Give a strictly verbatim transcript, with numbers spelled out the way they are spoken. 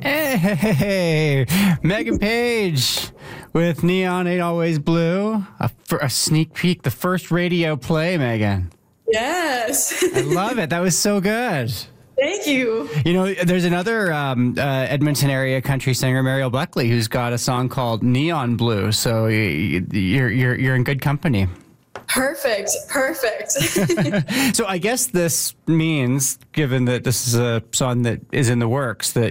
Hey, Megan Page with Neon Ain't Always Blue. A, a sneak peek, the first radio play, Megan. Yes. I love it. That was so good. Thank you. You know, there's another um, uh, Edmonton area country singer, Mariel Buckley, who's got a song called Neon Blue. So you're you're you're in good company. Perfect. Perfect. So I guess this means, given that this is a song that is in the works, that